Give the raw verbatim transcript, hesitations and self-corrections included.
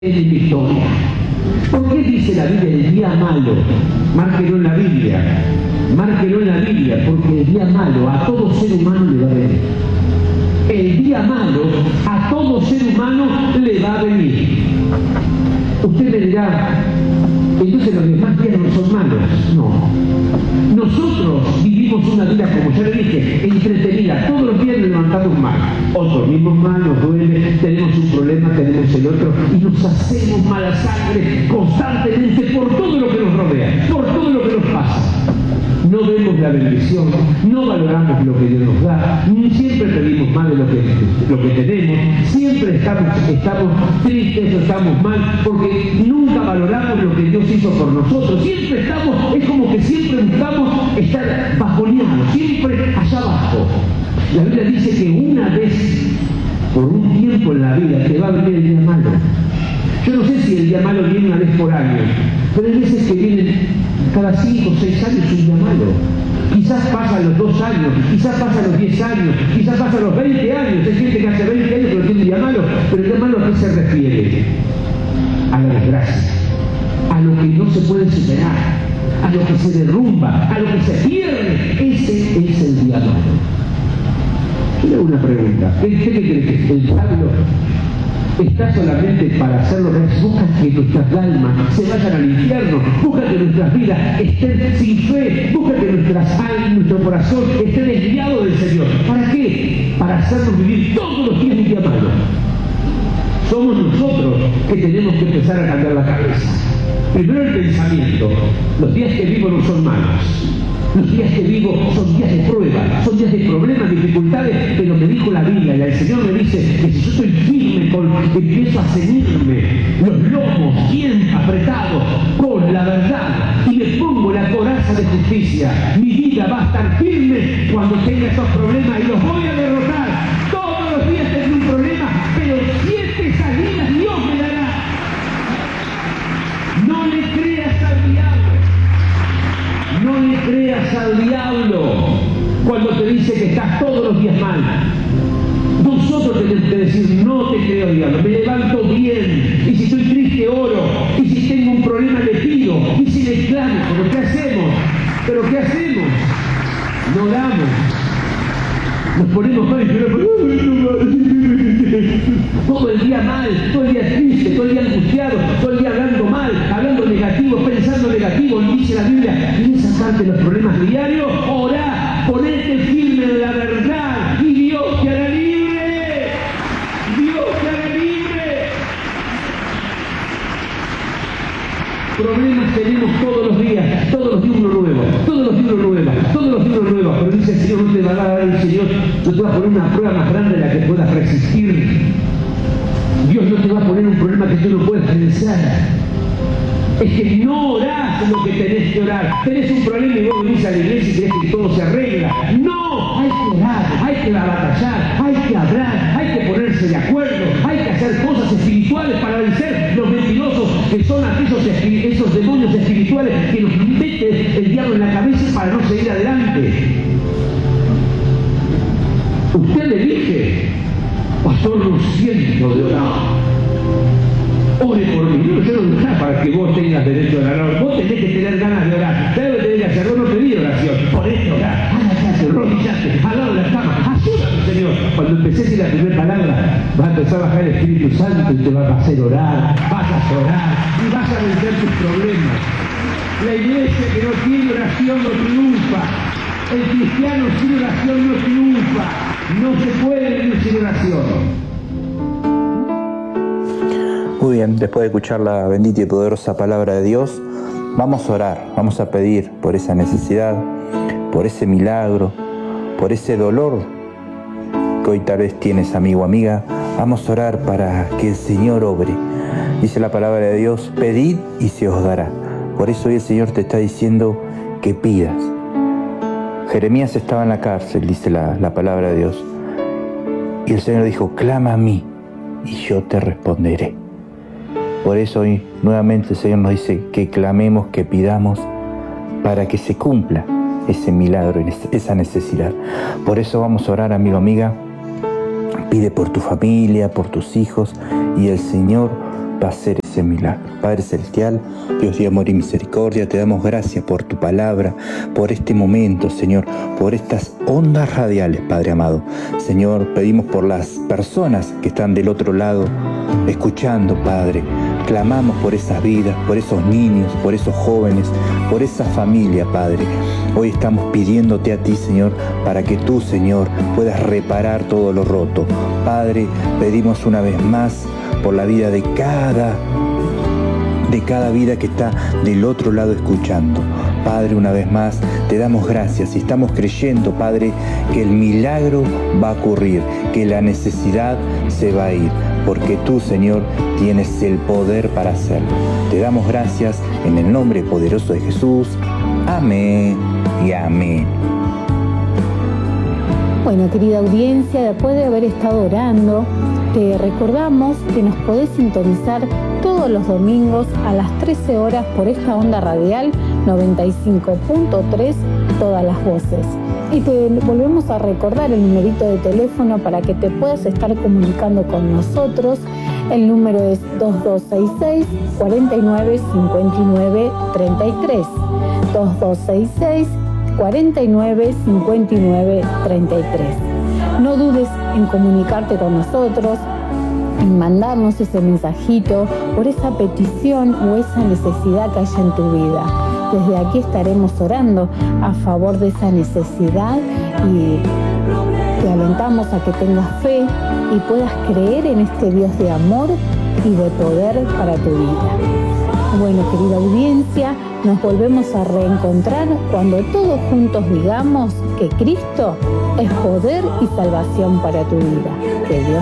en la historia. ¿Por qué dice la Biblia el día malo? Márquelo en la Biblia, márquelo en la Biblia, porque el día malo a todo ser humano le va a venir. El día malo a todo ser humano le va a venir. Usted me dirá, entonces los demás días no son malos. No. Nosotros vivimos una vida, como ya le dije, entretenida. Todos los días nos levantamos mal. Otros mismos mal, nos duele, tenemos un problema, tenemos el otro, y nos hacemos mala sangre constantemente por todo lo que nos rodea, por todo lo que nos pasa. No vemos la bendición, no valoramos lo que Dios nos da, siempre pedimos más de lo que, lo que tenemos, siempre estamos, estamos tristes o estamos mal, porque nunca valoramos lo que Dios hizo por nosotros, siempre estamos, es como que siempre buscamos estar bajoneados, siempre allá abajo. La Biblia dice que una vez, por un tiempo en la vida, te va a venir el día malo. Yo no sé si el día malo viene una vez por año, pero hay veces que vienen cada cinco o seis años un día malo. Quizás pasa a los dos años, quizás pasa a los diez años, quizás pasa a los veinte años. Hay gente que hace veinte años que no tiene un día malo, pero el día malo ¿a qué se refiere? A la desgracia, a lo que no se puede superar, a lo que se derrumba, a lo que se pierde. Ese es el día malo. Yo le hago una pregunta. ¿Qué cree que el diablo está solamente para hacerlo? Busca que nuestras almas se vayan al infierno, busca que nuestras vidas estén sin fe, busca que nuestras almas, nuestro corazón esté desviado del Señor. ¿Para qué? Para hacernos vivir todos los días un día malo. Somos nosotros que tenemos que empezar a cambiar la cabeza. Primero el pensamiento. Los días que vivo no son malos. Los días que vivo son días de prueba, son días de problemas, dificultades, pero me dijo la Biblia, y el Señor me dice que si yo estoy firme, con, empiezo a ceñirme los lomos bien apretados con la verdad y me pongo la coraza de justicia, mi vida va a estar firme cuando tenga esos problemas y los voy a derrotar. Todos los días tengo un problema, pero siete salidas Dios me dará. No le creas al diablo. No le creas al diablo cuando te dice que estás todos los días mal. Nosotros tenemos que decir, no te creo, diablo, me levanto bien, y si estoy triste oro, y si tengo un problema le pido, y si le clamo, pero ¿qué hacemos? ¿Pero qué hacemos? No oramos. Nos ponemos mal y lloramos, todo el día mal, todo el día triste, todo el día angustiado, todo el día hablando mal, hablando negativo, pensando negativo. Dice la Biblia, ¿quieres sacarte los problemas diarios? Orá, ponete firme en la verdad y Dios te hará libre. Dios te hará libre. Problemas tenemos todos los días, todos los días uno nuevo, todos los días uno nuevo, todos los días uno nuevo, pero dice el Señor, no te va a dar el Señor, no te va a poner una prueba más grande de la que puedas resistir. Dios no te va a poner un problema que tú no puedas vencer. Es que no orás lo que tenés que orar. Tenés un problema y vos venís a la iglesia y crees que todo se arregla. No, hay que orar, hay que batallar, hay que hablar, hay que ponerse de acuerdo, hay que hacer cosas espirituales para vencer los mentirosos que son aquellos esos demonios espirituales que nos mete el diablo en la cabeza para no seguir adelante. Usted le dije, pastor, no siento de orar. Ore por mí. No, yo no orar para que vos tengas derecho a orar. Vos tenés que tener ganas de orar. ¿Sabes lo que tenés que hacer? Vos no pedí oración. Ponete a orar. Hágate, arrodillate, al lado de la cama. Ayúdame, Señor. Cuando empecé a decir la primera palabra, va a empezar a bajar el Espíritu Santo y te va a hacer orar. Vas a orar y vas a vencer tus problemas. La iglesia que no tiene oración no triunfa. El cristiano sin oración no triunfa. No se puede vivir sin oración. Muy bien, después de escuchar la bendita y poderosa palabra de Dios, vamos a orar, vamos a pedir por esa necesidad, por ese milagro, por ese dolor que hoy tal vez tienes, amigo o amiga. Vamos a orar para que el Señor obre. Dice la palabra de Dios, pedid y se os dará. Por eso hoy el Señor te está diciendo que pidas. Jeremías estaba en la cárcel, dice la, la palabra de Dios. Y el Señor dijo, clama a mí y yo te responderé. Por eso hoy nuevamente el Señor nos dice que clamemos, que pidamos para que se cumpla ese milagro, esa necesidad. Por eso vamos a orar, amigo, amiga. Pide por tu familia, por tus hijos, y el Señor va a ser ese milagro. Padre Celestial, Dios de amor y misericordia, te damos gracias por tu palabra, por este momento, Señor, por estas ondas radiales, Padre amado. Señor, pedimos por las personas que están del otro lado, escuchando, Padre. Clamamos por esas vidas, por esos niños, por esos jóvenes, por esa familia, Padre. Hoy estamos pidiéndote a ti, Señor, para que tú, Señor, puedas reparar todo lo roto. Padre, pedimos una vez más por la vida de cada, de cada vida que está del otro lado escuchando. Padre, una vez más, te damos gracias y estamos creyendo, Padre, que el milagro va a ocurrir, que la necesidad se va a ir, porque tú, Señor, tienes el poder para hacerlo. Te damos gracias en el nombre poderoso de Jesús. Amén y amén. Bueno, querida audiencia, después de haber estado orando, te recordamos que nos podés sintonizar todos los domingos a las trece horas por esta onda radial noventa y cinco punto tres, Todas las Voces. Y te volvemos a recordar el numerito de teléfono para que te puedas estar comunicando con nosotros. El número es dos dos seis seis, cuatro nueve cinco nueve tres tres. dos dos seis seis, cuatro nueve cinco nueve tres tres. No dudes en comunicarte con nosotros, en mandarnos ese mensajito por esa petición o esa necesidad que haya en tu vida. Desde aquí estaremos orando a favor de esa necesidad y te alentamos a que tengas fe y puedas creer en este Dios de amor y de poder para tu vida. Bueno, querida audiencia, nos volvemos a reencontrar cuando todos juntos digamos que Cristo es poder y salvación para tu vida. Que Dios